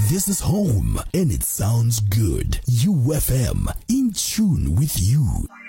This is home and it sounds good. UFM, in tune with you.